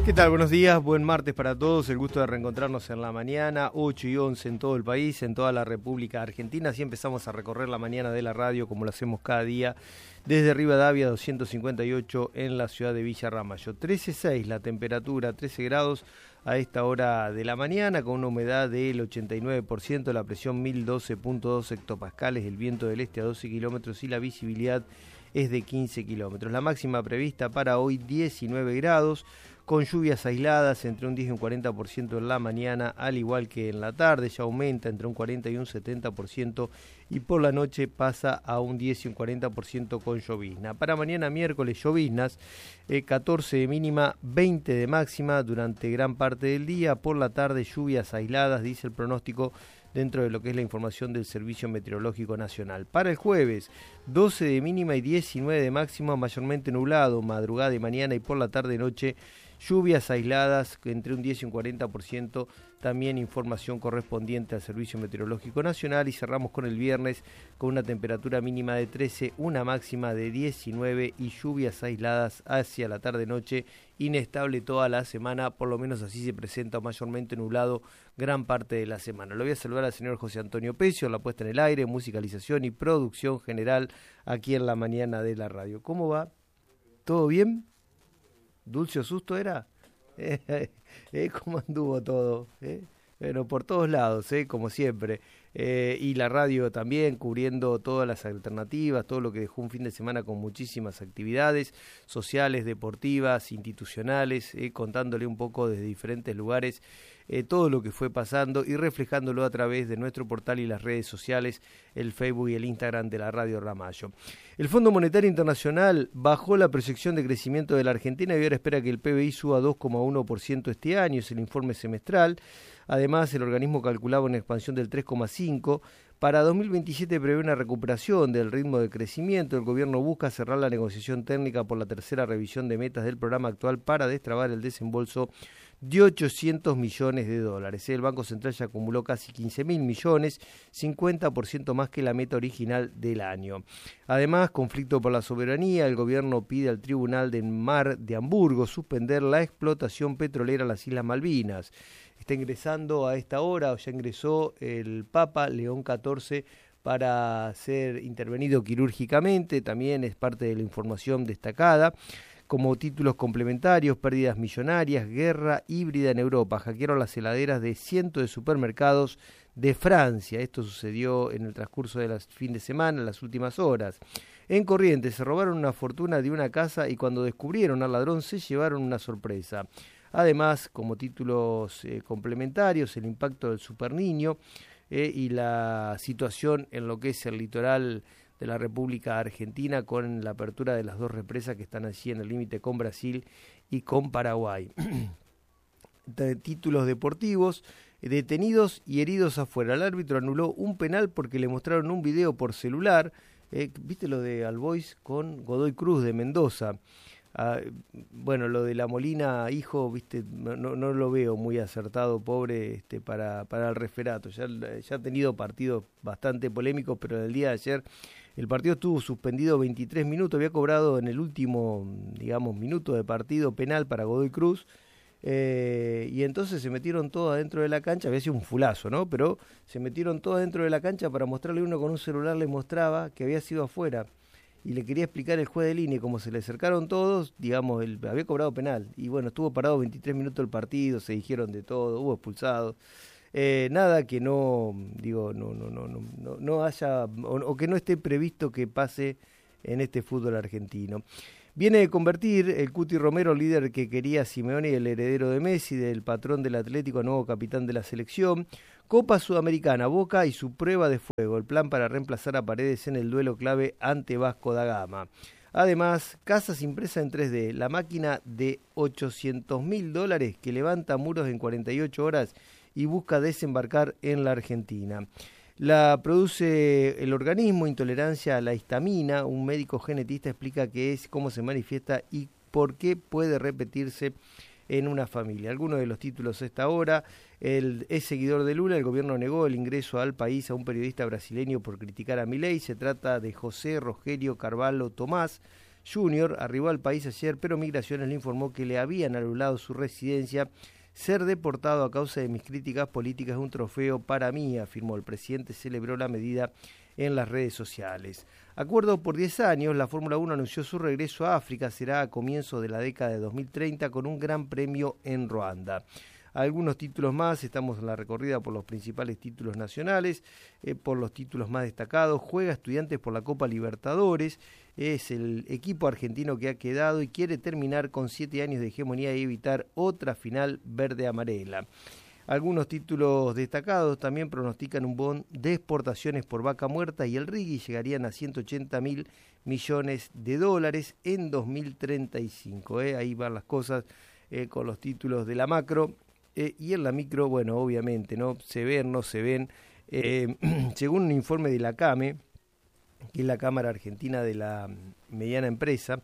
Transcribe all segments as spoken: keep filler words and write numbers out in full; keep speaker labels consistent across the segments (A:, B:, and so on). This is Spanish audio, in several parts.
A: ¿Qué tal? Buenos días, buen martes para todos, el gusto de reencontrarnos en la mañana, ocho y once en todo el país, en toda la República Argentina. Así empezamos a recorrer la mañana de la radio como lo hacemos cada día, desde Rivadavia doscientos cincuenta y ocho en la ciudad de Villa Ramallo. trece punto seis la temperatura, trece grados a esta hora de la mañana, con una humedad del ochenta y nueve por ciento, la presión mil doce punto dos hectopascales, el viento del este a doce kilómetros y la visibilidad es de quince kilómetros. La máxima prevista para hoy diecinueve grados, con lluvias aisladas entre un diez y un cuarenta por ciento en la mañana, al igual que en la tarde, ya aumenta entre un cuarenta y un setenta por ciento y por la noche pasa a un diez y un cuarenta por ciento con llovizna. Para mañana miércoles lloviznas, eh, catorce de mínima, veinte de máxima durante gran parte del día, por la tarde lluvias aisladas, dice el pronóstico dentro de lo que es la información del Servicio Meteorológico Nacional. Para el jueves, doce de mínima y diecinueve de máxima, mayormente nublado, madrugada y mañana y por la tarde-noche, lluvias aisladas entre un diez y un cuarenta por ciento, también información correspondiente al Servicio Meteorológico Nacional. Y cerramos con el viernes con una temperatura mínima de trece, una máxima de diecinueve y lluvias aisladas hacia la tarde-noche, inestable toda la semana, por lo menos así se presenta, mayormente nublado gran parte de la semana. Lo voy a saludar al señor José Antonio Pecio, la puesta en el aire, musicalización y producción general aquí en la mañana de la radio. ¿Cómo va? ¿Todo bien? ¿Dulce o susto era? Eh, eh, ¿Cómo anduvo todo? Eh? Bueno, por todos lados, eh, como siempre. Eh, y la radio también, cubriendo todas las alternativas, todo lo que dejó un fin de semana con muchísimas actividades sociales, deportivas, institucionales, eh, contándole un poco desde diferentes lugares eh, todo lo que fue pasando y reflejándolo a través de nuestro portal y las redes sociales, el Facebook y el Instagram de la Radio Ramallo. El Fondo Monetario Internacional bajó la proyección de crecimiento de la Argentina y ahora espera que el P B I suba dos coma uno por ciento este año, es el informe semestral. Además, el organismo calculaba una expansión del tres coma cinco por ciento. Para dos mil veintisiete prevé una recuperación del ritmo de crecimiento. El gobierno busca cerrar la negociación técnica por la tercera revisión de metas del programa actual para destrabar el desembolso de ochocientos millones de dólares. El Banco Central ya acumuló casi quince mil millones, cincuenta por ciento más que la meta original del año. Además, conflicto por la soberanía, el gobierno pide al Tribunal del Mar de Hamburgo suspender la explotación petrolera en las Islas Malvinas. Está ingresando a esta hora, o ya ingresó el Papa León catorce para ser intervenido quirúrgicamente, también es parte de la información destacada. Como títulos complementarios, pérdidas millonarias, guerra híbrida en Europa, hackearon las heladeras de cientos de supermercados de Francia. Esto sucedió en el transcurso del fin de semana, en las últimas horas. En Corrientes se robaron una fortuna de una casa y cuando descubrieron al ladrón se llevaron una sorpresa. Además, como títulos eh, complementarios, el impacto del superniño eh, y la situación en lo que es el litoral de la República Argentina con la apertura de las dos represas que están allí en el límite con Brasil y con Paraguay. De títulos deportivos, detenidos y heridos afuera. El árbitro anuló un penal porque le mostraron un video por celular. Eh, ¿Viste lo de Albois con Godoy Cruz de Mendoza? Ah, bueno, lo de la Molina, hijo, viste, no, no, no lo veo muy acertado, pobre, este, para, para el referato. Ya, ya ha tenido partidos bastante polémicos, pero en el día de ayer el partido estuvo suspendido veintitrés minutos, había cobrado en el último, digamos, minuto de partido penal para Godoy Cruz, eh, y entonces se metieron todos adentro de la cancha, había sido un fulazo, ¿no? Pero se metieron todos adentro de la cancha para mostrarle, uno con un celular le mostraba que había sido afuera. Y le quería explicar el juez de línea, y como se le acercaron todos, digamos, él había cobrado penal. Y bueno, estuvo parado veintitrés minutos el partido, se dijeron de todo, hubo expulsados. Eh, nada que no, digo, no, no, no, no, no, no haya, o, o que no esté previsto que pase en este fútbol argentino. Viene de convertir el Cuti Romero, líder que quería Simeone y el heredero de Messi, del patrón del Atlético, a nuevo capitán de la selección. Copa Sudamericana, Boca y su prueba de fuego, el plan para reemplazar a Paredes en el duelo clave ante Vasco da Gama. Además, casas impresas en tres D, la máquina de ochocientos mil dólares que levanta muros en cuarenta y ocho horas y busca desembarcar en la Argentina. La produce el organismo Intolerancia a la Histamina. Un médico genetista explica qué es, cómo se manifiesta y por qué puede repetirse en una familia. Algunos de los títulos a esta hora: el, es seguidor de Lula, el gobierno negó el ingreso al país a un periodista brasileño por criticar a Milei. Se trata de José Rogelio Carvalho Tomás. júnior arribó al país ayer, pero Migraciones le informó que le habían anulado su residencia. Ser deportado a causa de mis críticas políticas es un trofeo para mí, afirmó. El presidente celebró la medida en las redes sociales. Acuerdo por diez años, la Fórmula uno anunció su regreso a África, será a comienzos de la década de dos mil treinta con un gran premio en Ruanda. Algunos títulos más, estamos en la recorrida por los principales títulos nacionales, eh, por los títulos más destacados. Juega Estudiantes por la Copa Libertadores, es el equipo argentino que ha quedado y quiere terminar con siete años de hegemonía y evitar otra final verde-amarela. Algunos títulos destacados también pronostican un boom de exportaciones por vaca muerta y el Rigui llegarían a ciento ochenta mil millones de dólares en dos mil treinta y cinco. ¿eh? Ahí van las cosas eh, con los títulos de la macro. Eh, y en la micro, bueno, obviamente, ¿no? Se ven, no se ven. Eh, según un informe de la CAME, que es la Cámara Argentina de la Mediana Empresa,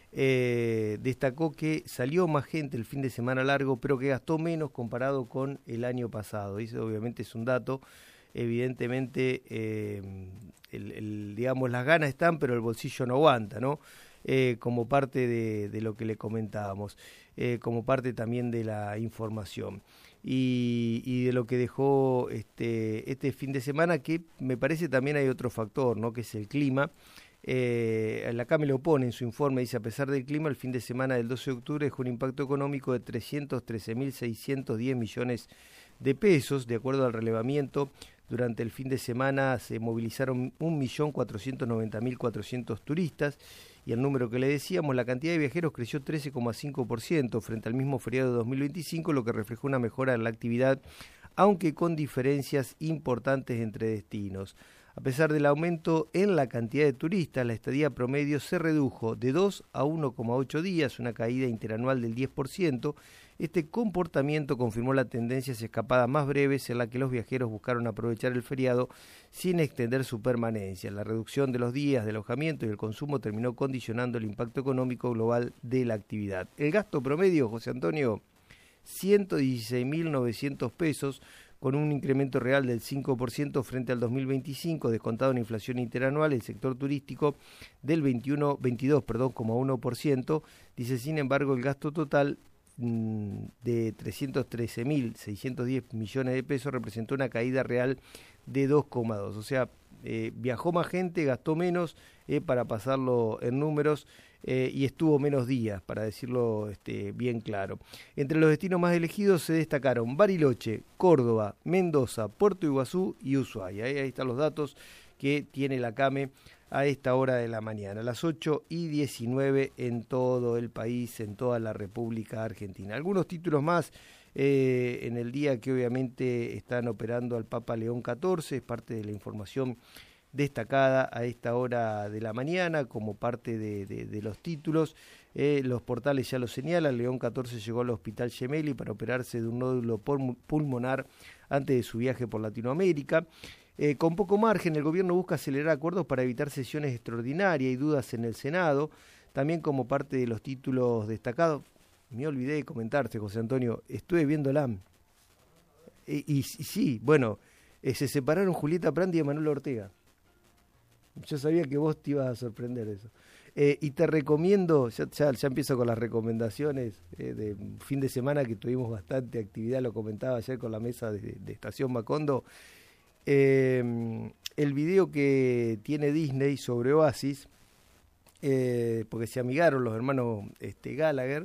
A: eh, destacó que salió más gente el fin de semana largo, pero que gastó menos comparado con el año pasado. Y eso obviamente es un dato. Evidentemente, eh, el, el, digamos, las ganas están, pero el bolsillo no aguanta, ¿no? Eh, como parte de, de lo que le comentábamos, eh, como parte también de la información y, y de lo que dejó este, este fin de semana, que me parece también hay otro factor, ¿no? Que es el clima. Eh, la CAME lo pone en su informe, dice: a pesar del clima, el fin de semana del doce de octubre dejó un impacto económico de trescientos trece mil seiscientos diez millones de pesos, de acuerdo al relevamiento. Durante el fin de semana se movilizaron un millón cuatrocientos noventa mil cuatrocientos turistas y el número que le decíamos, la cantidad de viajeros creció trece coma cinco por ciento frente al mismo feriado de dos mil veinticinco, lo que reflejó una mejora en la actividad, aunque con diferencias importantes entre destinos. A pesar del aumento en la cantidad de turistas, la estadía promedio se redujo de dos a uno coma ocho días, una caída interanual del diez por ciento. Este comportamiento confirmó la tendencia hacia escapadas más breves en la que los viajeros buscaron aprovechar el feriado sin extender su permanencia. La reducción de los días de alojamiento y el consumo terminó condicionando el impacto económico global de la actividad. El gasto promedio, José Antonio, ciento dieciséis mil novecientos pesos, con un incremento real del cinco por ciento frente al dos mil veinticinco, descontado en inflación interanual, el sector turístico del veintiuno, veintidós coma uno por ciento. Dice, sin embargo, el gasto total de trescientos trece mil seiscientos diez millones de pesos representó una caída real de dos coma dos. O sea, eh, viajó más gente, gastó menos, eh, para pasarlo en números, eh, y estuvo menos días, para decirlo este, bien claro. Entre los destinos más elegidos se destacaron Bariloche, Córdoba, Mendoza, Puerto Iguazú y Ushuaia. Ahí, ahí están los datos que tiene la CAME a esta hora de la mañana, a las ocho y diecinueve en todo el país, en toda la República Argentina. Algunos títulos más eh, en el día que obviamente están operando al Papa León catorce, es parte de la información destacada a esta hora de la mañana como parte de, de, de los títulos. Eh, los portales ya lo señalan, León catorce llegó al Hospital Gemelli para operarse de un nódulo pulmonar antes de su viaje por Latinoamérica. Eh, con poco margen, el gobierno busca acelerar acuerdos para evitar sesiones extraordinarias y dudas en el Senado. También como parte de los títulos destacados, me olvidé de comentarte, José Antonio, estuve viendo la... E, y, y sí, bueno, eh, se separaron Julieta Prandi y Manuel Ortega. Yo sabía que vos te ibas a sorprender eso. Eh, y te recomiendo, ya, ya, ya empiezo con las recomendaciones eh, de fin de semana que tuvimos bastante actividad, lo comentaba ayer con la mesa de, de Estación Macondo. Eh, el video que tiene Disney sobre Oasis, eh, porque se amigaron los hermanos este, Gallagher,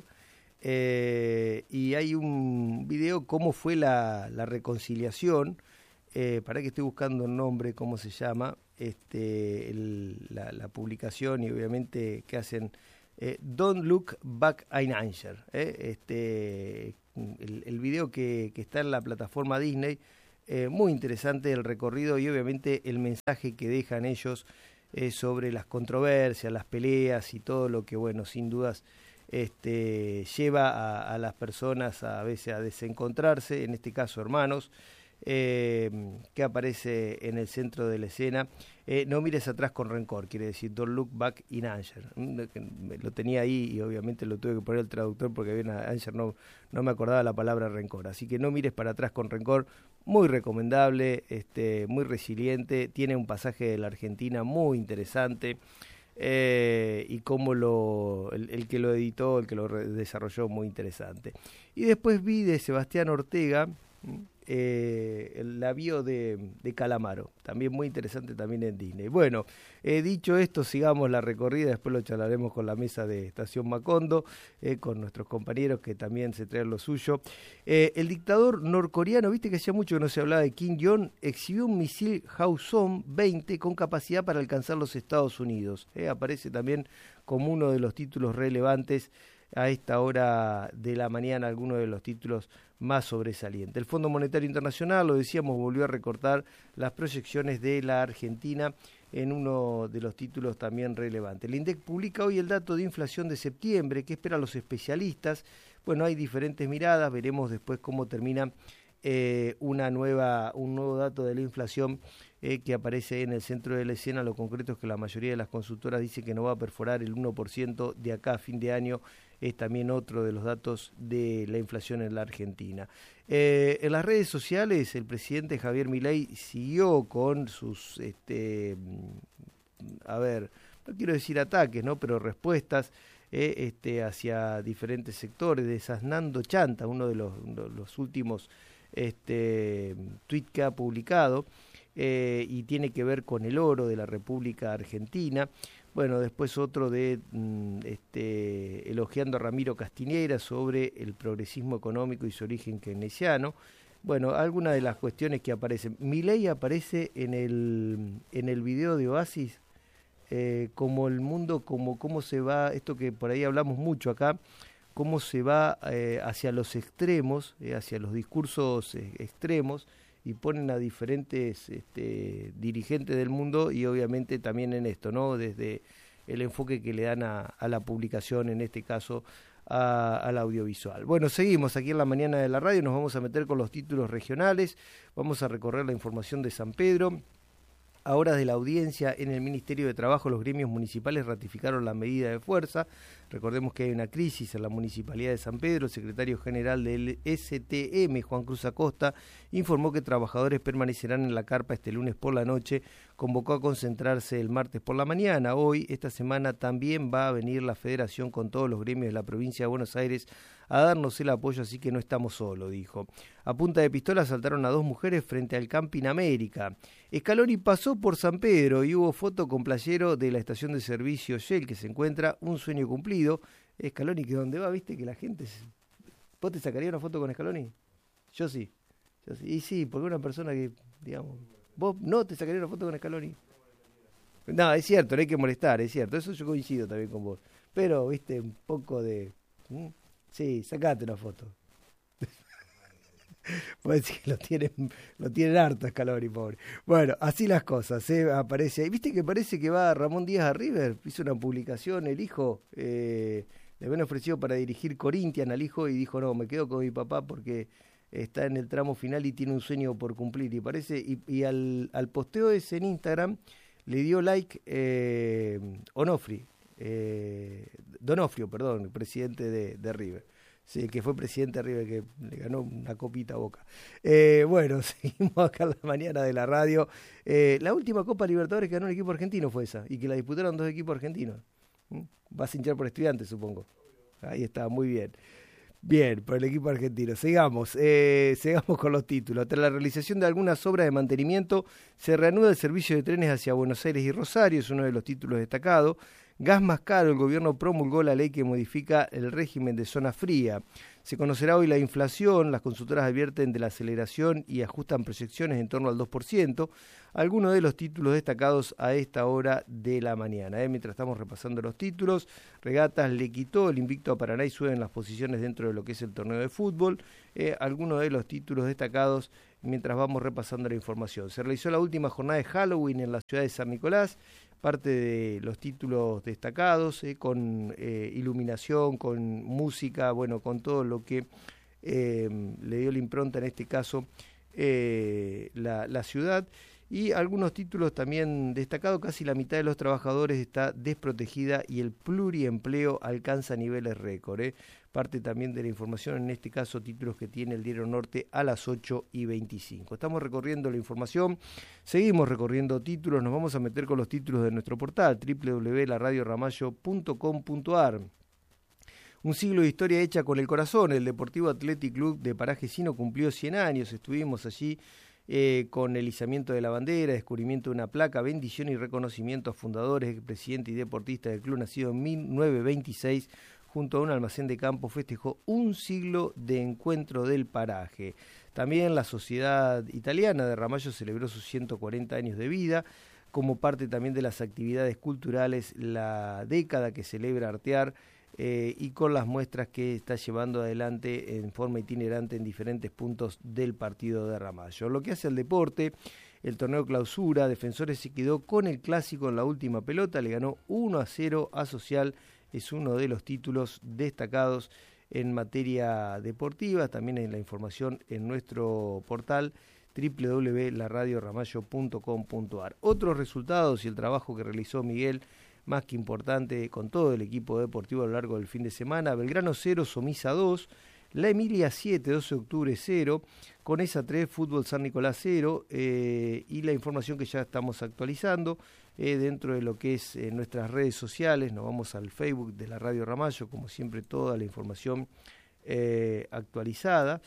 A: eh, y hay un video cómo fue la, la reconciliación, eh, para que estoy buscando el nombre, cómo se llama, este, el, la, la publicación, y obviamente que hacen eh, Don't Look Back in Anger, eh, este, el, el video que, que está en la plataforma Disney. Eh, muy interesante el recorrido y obviamente el mensaje que dejan ellos eh, sobre las controversias, las peleas y todo lo que, bueno, sin dudas este, lleva a, a las personas a, a veces a desencontrarse, en este caso hermanos, eh, que aparece en el centro de la escena. Eh, no mires atrás con rencor, quiere decir Don't Look Back in Anger. Lo tenía ahí y obviamente lo tuve que poner el traductor porque había una Anger, no, no me acordaba la palabra rencor. Así que no mires para atrás con rencor, muy recomendable, este, muy resiliente, tiene un pasaje de la Argentina muy interesante. eh, y cómo lo, el, el que lo editó, el que lo re- desarrolló, muy interesante. Y después vi de Sebastián Ortega, eh, el navío de, de Calamaro, también muy interesante, también en Disney. Bueno, eh, dicho esto, sigamos la recorrida, después lo charlaremos con la mesa de Estación Macondo, eh, con nuestros compañeros que también se traen lo suyo. Eh, el dictador norcoreano, viste que hacía mucho que no se hablaba de Kim Jong, exhibió un misil Hwasong veinte con capacidad para alcanzar los Estados Unidos. Eh, aparece también como uno de los títulos relevantes a esta hora de la mañana, algunos de los títulos más sobresalientes. El Fondo Monetario Internacional, lo decíamos, volvió a recortar las proyecciones de la Argentina en uno de los títulos también relevantes. El INDEC publica hoy el dato de inflación de septiembre. ¿Qué esperan los especialistas? Bueno, hay diferentes miradas, veremos después cómo termina eh, una nueva, un nuevo dato de la inflación eh, que aparece en el centro de la escena. Lo concreto es que la mayoría de las consultoras dice que no va a perforar el uno por ciento de acá a fin de año. Es también otro de los datos de la inflación en la Argentina. Eh, en las redes sociales, el presidente Javier Milei siguió con sus, este, a ver, no quiero decir ataques, ¿no?, pero respuestas eh, este, hacia diferentes sectores, desasnando chanta, uno de los, los últimos este, tweets que ha publicado, eh, y tiene que ver con el oro de la República Argentina. Bueno, después otro de este, elogiando a Ramiro Castiñeira sobre el progresismo económico y su origen keynesiano. Bueno, algunas de las cuestiones que aparecen. Milei aparece en el, en el video de Oasis eh, como el mundo, como cómo se va, esto que por ahí hablamos mucho acá, cómo se va eh, hacia los extremos, eh, hacia los discursos eh, extremos, y ponen a diferentes este, dirigentes del mundo y obviamente también en esto, ¿no?, desde el enfoque que le dan a, a la publicación, en este caso a, al audiovisual. Bueno, seguimos aquí en la mañana de la radio, nos vamos a meter con los títulos regionales, vamos a recorrer la información de San Pedro. A horas de la audiencia en el Ministerio de Trabajo, los gremios municipales ratificaron la medida de fuerza. Recordemos que hay una crisis en la Municipalidad de San Pedro. El secretario general del S T M, Juan Cruz Acosta, informó que trabajadores permanecerán en la carpa este lunes por la noche. Convocó a concentrarse el martes por la mañana. Hoy, esta semana, también va a venir la Federación con todos los gremios de la provincia de Buenos Aires a darnos el apoyo, así que no estamos solos, dijo. A punta de pistola asaltaron a dos mujeres frente al Camping América. Scaloni pasó por San Pedro y hubo foto con playero de la estación de servicio Shell, que se encuentra un sueño cumplido. Scaloni, que donde va, viste que la gente... Se... ¿Vos te sacarías una foto con Scaloni? Yo sí. Yo sí. Y sí, porque una persona que, digamos... ¿Vos no te sacarías una foto con Scaloni? No, es cierto, no hay que molestar, es cierto. Eso yo coincido también con vos. Pero, viste, un poco de... ¿Mm? Sí, sacate una foto. Puede decir que lo tienen, lo tienen harto Scaloni, pobre. Bueno, así las cosas, ¿eh? Aparece ahí. ¿Viste que parece que va Ramón Díaz a River? Hizo una publicación, el hijo, eh, le habían ofrecido para dirigir Corinthians al hijo y dijo, no, me quedo con mi papá porque está en el tramo final y tiene un sueño por cumplir. Y parece, y, y al, al posteo ese en Instagram le dio like eh, Onofri. Eh, Donofrio, perdón, el presidente de, de River. Sí, que fue presidente de River, que le ganó una copita a Boca. Eh, bueno, seguimos acá en la mañana de la radio. Eh, la última Copa Libertadores que ganó un equipo argentino fue esa, y que la disputaron dos equipos argentinos. ¿Mm? Vas a hinchar por Estudiantes, supongo. Ahí está, muy bien. Bien, por el equipo argentino. Sigamos, eh, sigamos con los títulos. Tras la realización de algunas obras de mantenimiento, se reanuda el servicio de trenes hacia Buenos Aires y Rosario, es uno de los títulos destacados. Gas más caro, el gobierno promulgó la ley que modifica el régimen de zona fría. Se conocerá hoy la inflación, las consultoras advierten de la aceleración y ajustan proyecciones en torno al dos por ciento. Algunos de los títulos destacados a esta hora de la mañana. ¿eh? Mientras estamos repasando los títulos, Regatas le quitó el invicto a Paraná y suben las posiciones dentro de lo que es el torneo de fútbol. Eh, algunos de los títulos destacados mientras vamos repasando la información. Se realizó la última jornada de Halloween en la ciudad de San Nicolás. Parte de los títulos destacados, eh, con eh, iluminación, con música, bueno, con todo lo que eh, le dio la impronta, en este caso, eh, la, la ciudad. Y algunos títulos también destacados, casi la mitad de los trabajadores está desprotegida y el pluriempleo alcanza niveles récord. ¿eh? parte también de la información, en este caso títulos que tiene el Diario Norte a las ocho y veinticinco. Estamos recorriendo la información, seguimos recorriendo títulos, nos vamos a meter con los títulos de nuestro portal doble u doble u doble u punto la radio ramallo punto com punto a r. Un siglo de historia hecha con el corazón. El Deportivo Athletic Club de Parajecino cumplió cien años. Estuvimos allí eh, con el izamiento de la bandera, descubrimiento de una placa, bendición y reconocimiento a fundadores, presidente y deportista del club, nacido en mil novecientos veintiséis, junto a un almacén de campo, festejó un siglo de encuentro del paraje. También la Sociedad Italiana de Ramallo celebró sus ciento cuarenta años de vida. Como parte también de las actividades culturales, la década que celebra Artear, Eh, y con las muestras que está llevando adelante en forma itinerante en diferentes puntos del partido de Ramallo. Lo que hace al deporte, el torneo clausura, Defensores se quedó con el clásico en la última pelota, le ganó uno a cero a Social, es uno de los títulos destacados en materia deportiva, también en la información en nuestro portal doble u doble u doble u punto la radio ramallo punto com punto a r. Otros resultados y el trabajo que realizó Miguel, más que importante, con todo el equipo deportivo a lo largo del fin de semana: Belgrano cero, Somisa dos, La Emilia siete, doce de octubre cero, Conesa tres, Fútbol San Nicolás cero, eh, y la información que ya estamos actualizando eh, dentro de lo que es eh, nuestras redes sociales. Nos vamos al Facebook de la Radio Ramallo, como siempre toda la información eh, actualizada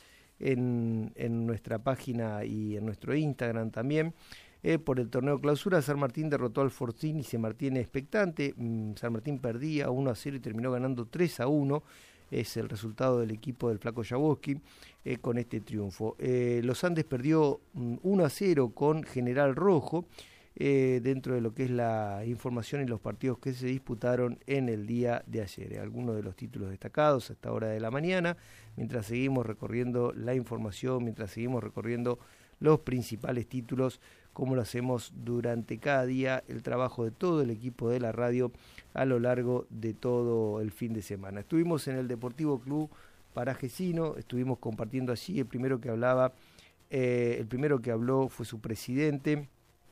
A: en, en nuestra página y en nuestro Instagram también. Eh, por el torneo clausura, San Martín derrotó al Fortín y se mantiene expectante. mm, San Martín perdía uno a cero y terminó ganando tres a uno, es el resultado del equipo del Flaco Jaboski eh, con este triunfo. Eh, Los Andes perdió mm, uno a cero con General Rojo, eh, dentro de lo que es la información y los partidos que se disputaron en el día de ayer. Eh, algunos de los títulos destacados a esta hora de la mañana, mientras seguimos recorriendo la información, mientras seguimos recorriendo los principales títulos, como lo hacemos durante cada día, el trabajo de todo el equipo de la radio a lo largo de todo el fin de semana. Estuvimos en el Deportivo Club Parajecino, estuvimos compartiendo allí. El primero que hablaba, eh, el primero que habló fue su presidente,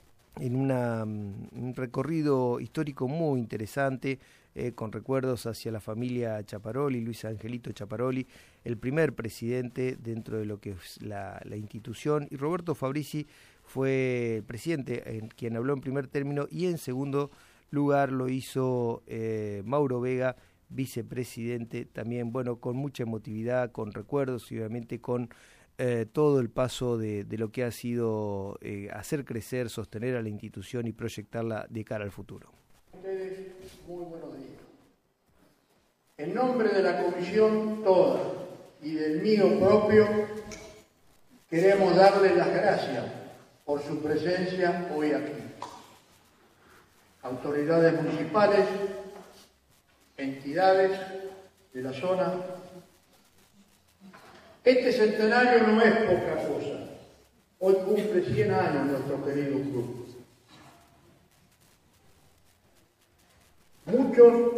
A: en una, un recorrido histórico muy interesante, eh, con recuerdos hacia la familia Chaparoli, Luis Angelito Chaparoli, el primer presidente dentro de lo que es la, la institución, y Roberto Fabrici fue el presidente, en quien habló en primer término, y en segundo lugar lo hizo eh, Mauro Vega, vicepresidente, también, bueno, con mucha emotividad, con recuerdos y obviamente con eh, todo el paso de, de lo que ha sido eh, hacer crecer, sostener a la institución y proyectarla de cara al futuro.
B: Ustedes, muy buenos días. En nombre de la comisión toda y del mío propio, queremos darles las gracias por su presencia hoy aquí. Autoridades municipales, entidades de la zona. Este centenario no es poca cosa. Hoy cumple cien años nuestro querido club. Muchos,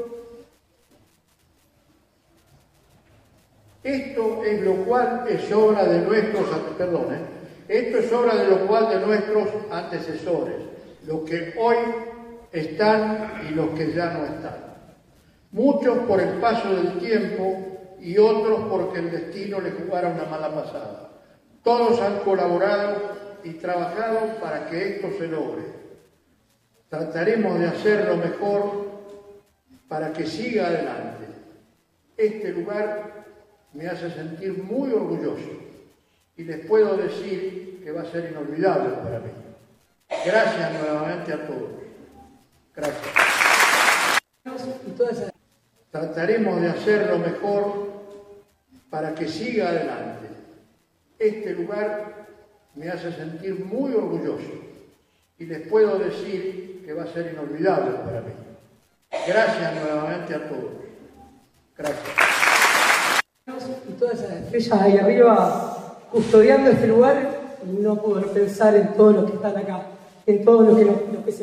B: esto es lo cual es obra de nuestros, perdón, ¿eh? Esto es obra de lo cual de nuestros antecesores, los que hoy están y los que ya no están. Muchos por el paso del tiempo y otros porque el destino les jugara una mala pasada. Todos han colaborado y trabajado para que esto se logre. Trataremos de hacerlo mejor para que siga adelante. Este lugar me hace sentir muy orgulloso y les puedo decir que va a ser inolvidable para mí. Gracias nuevamente a todos. Gracias. Trataremos de hacerlo mejor para que siga adelante. Este lugar me hace sentir muy orgulloso y les puedo decir que va a ser inolvidable para mí. Gracias nuevamente a todos. Gracias.
C: Y todas esas estrellas ahí arriba custodiando este lugar, y no poder pensar en todos los que están acá, en todos los que, los, los que se